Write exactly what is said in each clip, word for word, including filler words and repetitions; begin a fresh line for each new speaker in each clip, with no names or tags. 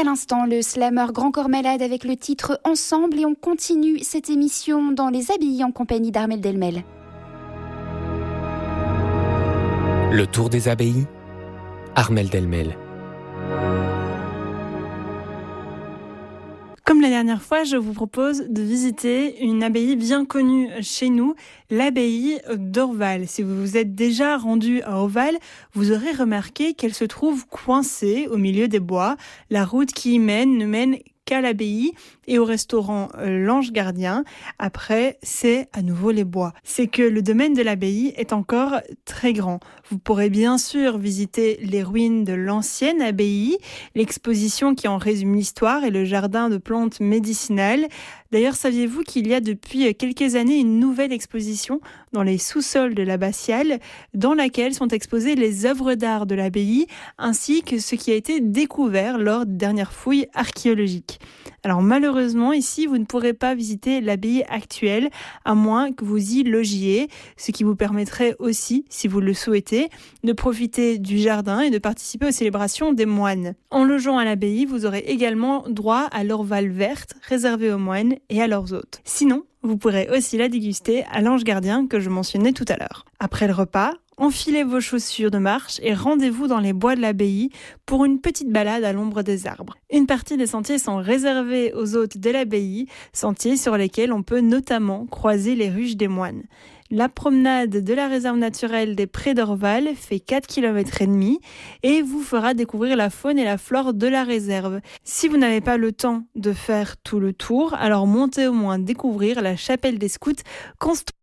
à l'instant, le slammer Grand Corps Malade avec le titre Ensemble, et on continue cette émission dans les abbayes en compagnie d'Armelle Delmel.
Le tour des abbayes, Armelle Delmel.
Comme la dernière fois, je vous propose de visiter une abbaye bien connue chez nous, l'abbaye d'Orval. Si vous vous êtes déjà rendu à Orval, vous aurez remarqué qu'elle se trouve coincée au milieu des bois. La route qui y mène ne mène qu'à l'abbaye et au restaurant L'Ange Gardien. Après, c'est à nouveau les bois. C'est que le domaine de l'abbaye est encore très grand. Vous pourrez bien sûr visiter les ruines de l'ancienne abbaye, l'exposition qui en résume l'histoire et le jardin de plantes médicinales. D'ailleurs, saviez-vous qu'il y a depuis quelques années une nouvelle exposition dans les sous-sols de l'abbatiale dans laquelle sont exposées les œuvres d'art de l'abbaye ainsi que ce qui a été découvert lors des dernières fouilles archéologiques. Alors malheureusement, ici, vous ne pourrez pas visiter l'abbaye actuelle à moins que vous y logiez, ce qui vous permettrait aussi, si vous le souhaitez, de profiter du jardin et de participer aux célébrations des moines. En logeant à l'abbaye, vous aurez également droit à l'orval verte réservée aux moines et à leurs hôtes. Sinon, vous pourrez aussi la déguster à l'Ange Gardien que je mentionnais tout à l'heure. Après le repas, enfilez vos chaussures de marche et rendez-vous dans les bois de l'abbaye pour une petite balade à l'ombre des arbres. Une partie des sentiers sont réservés aux hôtes de l'abbaye, sentiers sur lesquels on peut notamment croiser les ruches des moines. La promenade de la réserve naturelle des Prés d'Orval fait quatre kilomètres et demi et vous fera découvrir la faune et la flore de la réserve. Si vous n'avez pas le temps de faire tout le tour, alors montez au moins découvrir la chapelle des scouts construite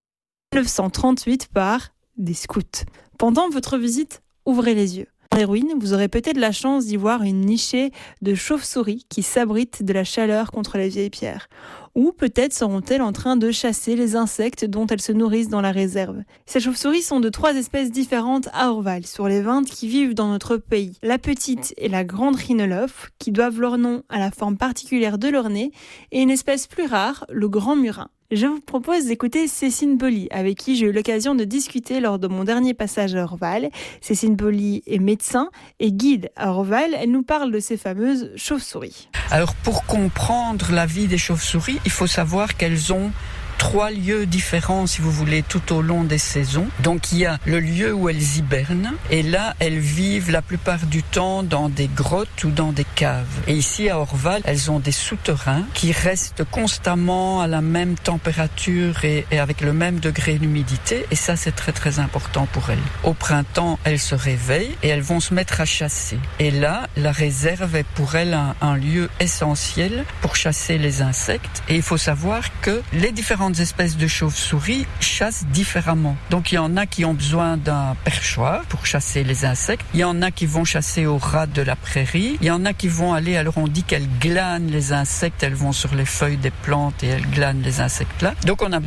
en mille neuf cent trente-huit par des scouts. Pendant votre visite, ouvrez les yeux. Dans les ruines, vous aurez peut-être la chance d'y voir une nichée de chauves-souris qui s'abritent de la chaleur contre les vieilles pierres. Ou peut-être seront-elles en train de chasser les insectes dont elles se nourrissent dans la réserve. Ces chauves-souris sont de trois espèces différentes à Orval, sur les vingt qui vivent dans notre pays. La petite et la grande rhinolophe, qui doivent leur nom à la forme particulière de leur nez, et une espèce plus rare, le grand murin. Je vous propose d'écouter Cécine Boly, avec qui j'ai eu l'occasion de discuter lors de mon dernier passage à Orval. Cécine Boly est médecin et guide à Orval. Elle nous parle de ces fameuses chauves-souris.
Alors, pour comprendre la vie des chauves-souris, il faut savoir qu'elles ont trois lieux différents, si vous voulez, tout au long des saisons. Donc il y a le lieu où elles hibernent, et là elles vivent la plupart du temps dans des grottes ou dans des caves. Et ici à Orval, elles ont des souterrains qui restent constamment à la même température et, et avec le même degré d'humidité, et ça c'est très très important pour elles. Au printemps, elles se réveillent et elles vont se mettre à chasser. Et là, la réserve est pour elles un, un lieu essentiel pour chasser les insectes. Et il faut savoir que les différentes espèces de chauves-souris chassent différemment. Donc il y en a qui ont besoin d'un perchoir pour chasser les insectes, il y en a qui vont chasser au ras de la prairie, il y en a qui vont aller, alors on dit qu'elles glanent les insectes, elles vont sur les feuilles des plantes et elles glanent les insectes là. Donc on a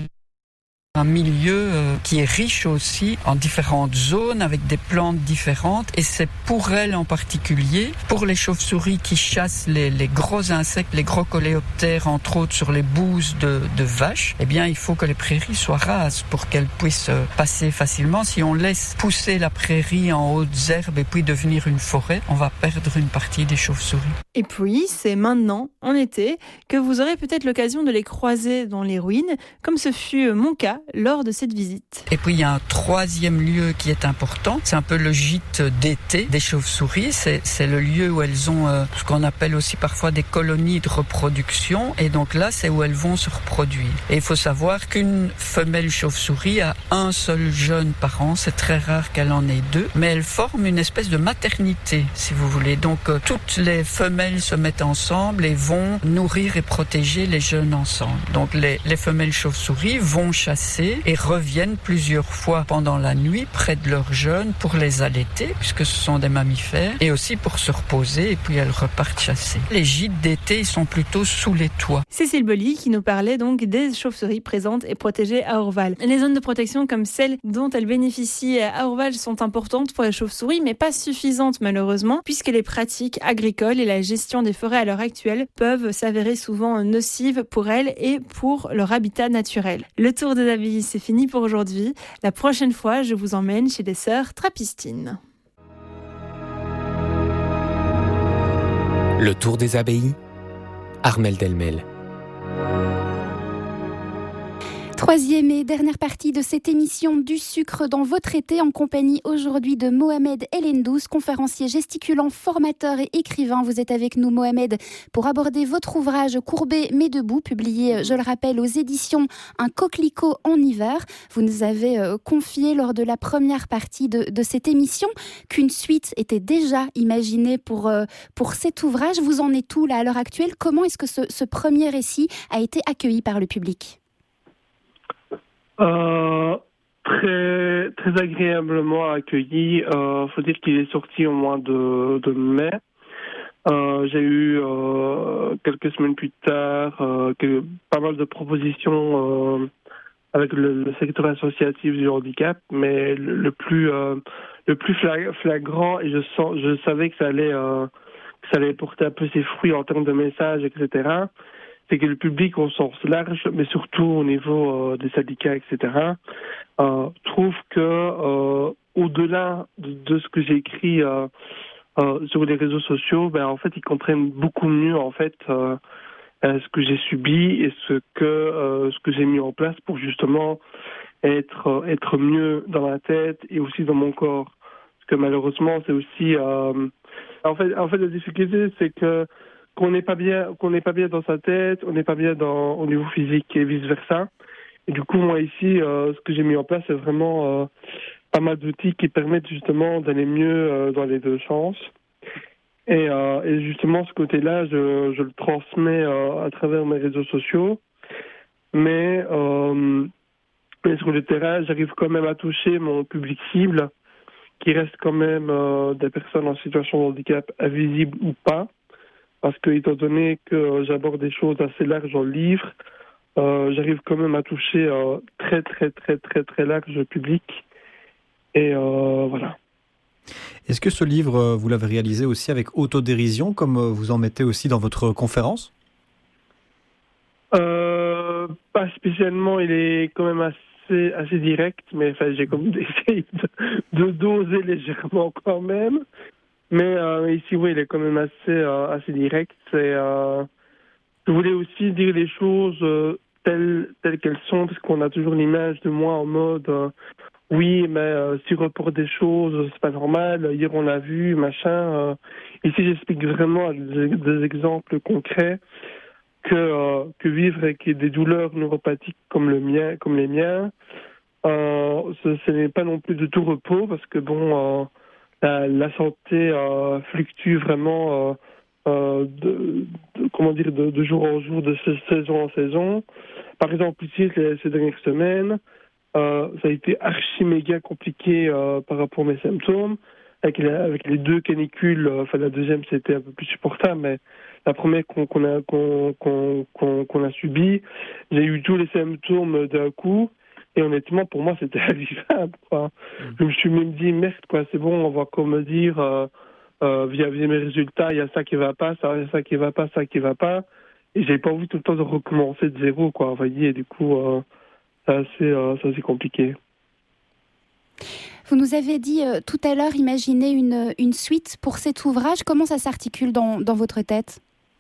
un milieu euh, qui est riche aussi en différentes zones avec des plantes différentes, et c'est pour elles en particulier, pour les chauves-souris qui chassent les, les gros insectes, les gros coléoptères entre autres sur les bouses de, de vaches, eh bien il faut que les prairies soient rases pour qu'elles puissent euh, passer facilement. Si on laisse pousser la prairie en hautes herbes et puis devenir une forêt, on va perdre une partie des chauves-souris.
Et puis c'est maintenant, en été, que vous aurez peut-être l'occasion de les croiser dans les ruines, comme ce fut mon cas lors de cette visite.
Et puis il y a un troisième lieu qui est important, c'est un peu le gîte d'été des chauves-souris, c'est, c'est le lieu où elles ont euh, ce qu'on appelle aussi parfois des colonies de reproduction, et donc là c'est où elles vont se reproduire. Et il faut savoir qu'une femelle chauve-souris a un seul jeune par an, c'est très rare qu'elle en ait deux, mais elles forment une espèce de maternité si vous voulez, donc euh, toutes les femelles se mettent ensemble et vont nourrir et protéger les jeunes ensemble. Donc les, les femelles chauves-souris vont chasser et reviennent plusieurs fois pendant la nuit près de leurs jeunes pour les allaiter, puisque ce sont des mammifères, et aussi pour se reposer, et puis elles repartent chasser. Les gîtes d'été, ils sont plutôt sous les toits.
Cécile Boly qui nous parlait donc des chauves-souris présentes et protégées à Orval. Les zones de protection comme celles dont elles bénéficient à Orval sont importantes pour les chauves-souris, mais pas suffisantes malheureusement, puisque les pratiques agricoles et la gestion des forêts à l'heure actuelle peuvent s'avérer souvent nocives pour elles et pour leur habitat naturel. Le tour des abbayes, c'est fini pour aujourd'hui. La prochaine fois, je vous emmène chez les sœurs Trappistines.
Le tour des abbayes, Armelle Delmel.
Troisième et dernière partie de cette émission du sucre dans votre été en compagnie aujourd'hui de Mohamed Elendous, conférencier gesticulant, formateur et écrivain. Vous êtes avec nous Mohamed pour aborder votre ouvrage Courbé mais debout, publié, je le rappelle, aux éditions Un coquelicot en hiver. Vous nous avez euh, confié lors de la première partie de, de cette émission qu'une suite était déjà imaginée pour, euh, pour cet ouvrage. Vous en êtes où là à l'heure actuelle? Comment est-ce que ce, ce premier récit a été accueilli par le public?
Euh, très très agréablement accueilli. Euh, faut dire qu'il est sorti au mois de, de mai. Euh, j'ai eu euh, quelques semaines plus tard euh, que, pas mal de propositions euh, avec le, le secteur associatif du handicap, mais le, le plus euh, le plus flagrant, et je sens je savais que ça allait euh, que ça allait porter un peu ses fruits en termes de messages, et cetera. C'est que le public au sens large, mais surtout au niveau euh, des syndicats, et cetera, euh, trouve que euh, au-delà de, de ce que j'ai écrit euh, euh, sur les réseaux sociaux, ben en fait ils comprennent beaucoup mieux en fait euh, euh, ce que j'ai subi et ce que euh, ce que j'ai mis en place pour justement être euh, être mieux dans ma tête et aussi dans mon corps. Parce que malheureusement c'est aussi euh, en fait en fait la difficulté c'est que qu'on n'est pas bien, qu'on n'est pas bien dans sa tête, on n'est pas bien dans, au niveau physique et vice versa. Et du coup, moi ici, euh, ce que j'ai mis en place, c'est vraiment euh, pas mal d'outils qui permettent justement d'aller mieux euh, dans les deux sens. Et, euh, et justement, ce côté-là, je, je le transmets euh, à travers mes réseaux sociaux. Mais, euh, mais sur le terrain, j'arrive quand même à toucher mon public cible, qui reste quand même euh, des personnes en situation de handicap, invisibles ou pas. Parce que, étant donné que j'aborde des choses assez larges dans le livre, euh, j'arrive quand même à toucher un euh, très, très, très, très, très large public. Et euh, voilà.
Est-ce que ce livre, vous l'avez réalisé aussi avec autodérision, comme vous en mettez aussi dans votre conférence ?
euh, Pas spécialement, il est quand même assez, assez direct, mais enfin, j'ai comme essayé de, de doser légèrement quand même. Mais euh, ici, oui, il est quand même assez, euh, assez direct. C'est, euh, je voulais aussi dire les choses euh, telles, telles qu'elles sont, parce qu'on a toujours l'image de moi en mode euh, oui, mais euh, si on reporte des choses, c'est pas normal. Hier, on l'a vu, machin. Euh. Ici, j'explique vraiment des, des exemples concrets que euh, que vivre avec des douleurs neuropathiques comme le mien, comme les miens, euh, ce, ce n'est pas non plus de tout repos, parce que bon. Euh, La, la santé euh, fluctue vraiment euh, euh, de, de, comment dire, de, de jour en jour, de saison en saison. Par exemple, ici, les, ces dernières semaines, euh, ça a été archi méga compliqué euh, par rapport à mes symptômes. Avec, la, avec les deux canicules, euh, enfin la deuxième c'était un peu plus supportable, mais la première qu'on, qu'on a, qu'on, qu'on, qu'on, qu'on a subie, j'ai eu tous les symptômes d'un coup. Et honnêtement, pour moi, c'était invivable, quoi. Mmh. Je me suis même dit, merde, quoi, c'est bon, on va comme me dire, euh, euh, via, via mes résultats, il y a ça qui va pas, ça, y a ça qui va pas, ça qui va pas. Et j'ai pas envie tout le temps de recommencer de zéro, quoi, vous voyez, et du coup, euh, c'est assez, euh, c'est assez compliqué.
Vous nous avez dit euh, tout à l'heure, imaginez une, une suite pour cet ouvrage. Comment ça s'articule dans, dans votre tête ?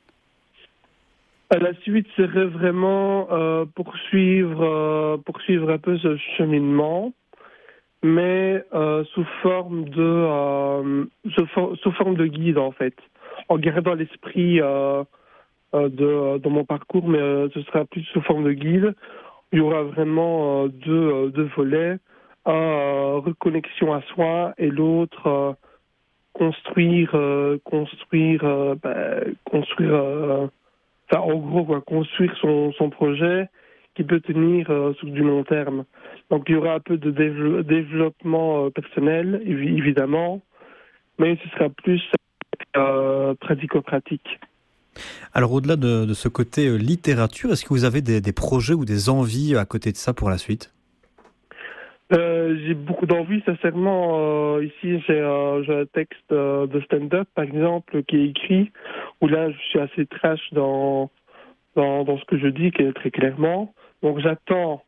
La suite serait vraiment euh, poursuivre, euh, poursuivre un peu ce cheminement, mais euh, sous forme de euh, sous, for- sous forme de guide en fait, en gardant l'esprit euh, euh, de, de mon parcours, mais euh, ce sera plus sous forme de guide. Il y aura vraiment euh, deux, euh, deux volets, un euh, reconnexion à soi et l'autre euh, construire, euh, construire, euh, bah, construire. Euh, Enfin, en gros, quoi, construire son, son projet qui peut tenir euh, sur du long terme. Donc, il y aura un peu de dév- développement euh, personnel, évi- évidemment, mais ce sera plus euh, pratico-pratique.
Alors, au-delà de, de ce côté euh, littérature, est-ce que vous avez des, des projets ou des envies à côté de ça pour la suite ?
Euh, j'ai beaucoup d'envie, sincèrement. Euh, ici, j'ai, euh, j'ai un texte euh, de stand-up, par exemple, qui est écrit, où là, je suis assez trash dans, dans, dans ce que je dis, très clairement. Donc, j'attends,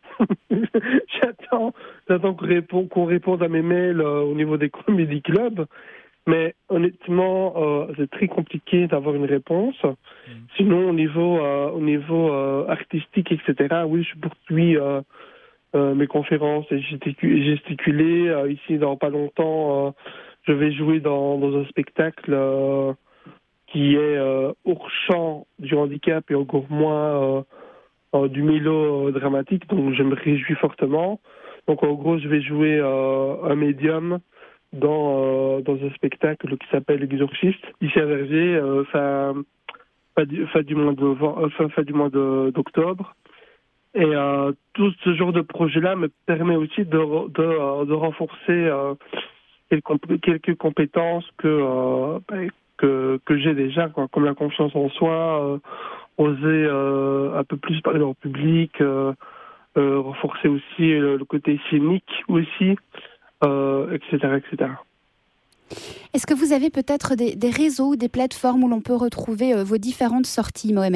j'attends, j'attends qu'on réponde, qu'on réponde à mes mails euh, au niveau des comedy clubs. Mais honnêtement, euh, c'est très compliqué d'avoir une réponse. Mmh. Sinon, au niveau, euh, au niveau euh, artistique, et cetera, oui, je poursuis euh, euh, mes conférences et gesticuler. Euh, ici, dans pas longtemps, euh, je vais jouer dans, dans un spectacle euh, qui est euh, hors champ du handicap et encore moins euh, euh, du mélodramatique. Donc, je me réjouis fortement. Donc, en gros, je vais jouer euh, un médium dans, euh, dans un spectacle qui s'appelle Exorciste, ici à Verviers, euh, fin, fin, du, fin du mois de, fin, fin du mois de, d'octobre. Et euh, tout ce genre de projet-là me permet aussi de, de, de renforcer euh, quelques, quelques compétences que, euh, que, que j'ai déjà, quoi, comme la confiance en soi, euh, oser euh, un peu plus parler en public, euh, euh, renforcer aussi le, le côté scénique aussi. Euh, et cetera, et cetera.
Est-ce que vous avez peut-être des, des réseaux ou des plateformes où l'on peut retrouver euh, vos différentes sorties, Mohamed ?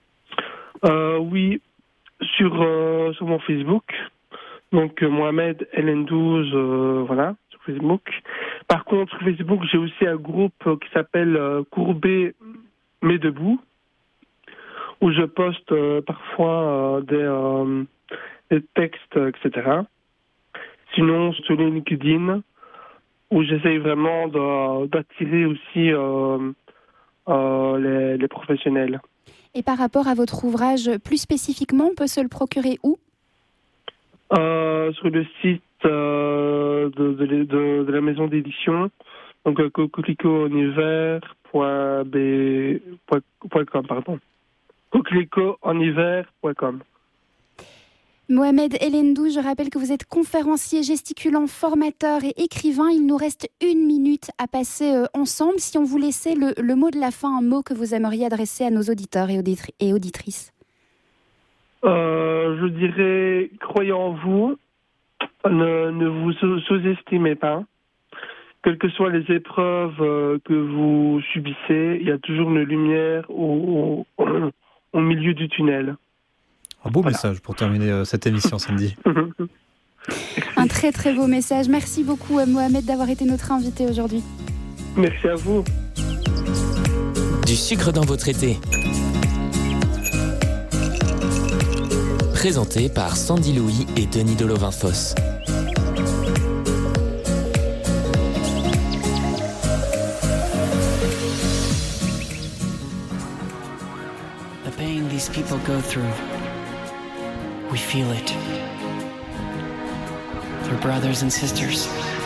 euh, Oui, sur, euh, sur mon Facebook. Donc, euh, Mohamed L N douze, euh, voilà, sur Facebook. Par contre, sur Facebook, j'ai aussi un groupe euh, qui s'appelle euh, Courbet mais debout, où je poste euh, parfois euh, des, euh, des textes, et cetera. Sinon, sur LinkedIn, où j'essaye vraiment de, d'attirer aussi euh, euh, les, les professionnels.
Et par rapport à votre ouvrage, plus spécifiquement, on peut se le procurer où ?
euh, Sur le site euh, de, de, de, de la maison d'édition, donc euh, coquelicoenhiver point com, pardon. coquelicoenhiver point com.
Mohamed Elendou, je rappelle que vous êtes conférencier, gesticulant, formateur et écrivain. Il nous reste une minute à passer euh, ensemble. Si on vous laissait le, le mot de la fin, un mot que vous aimeriez adresser à nos auditeurs et, auditri- et auditrices.
Euh, je dirais, croyez en vous, ne, ne vous sous-estimez pas. Quelles que soient les épreuves euh, que vous subissez, il y a toujours une lumière au, au, au milieu du tunnel.
Un beau
Voilà.
message pour terminer euh, cette émission, Sandy.
Un très très beau message. Merci beaucoup Mohamed d'avoir été notre invité aujourd'hui.
Merci à vous.
Du sucre dans votre été. Présenté par Sandy Louis et Denis Delovin-Foss.
The pain these people go through, we feel it. They're brothers and sisters.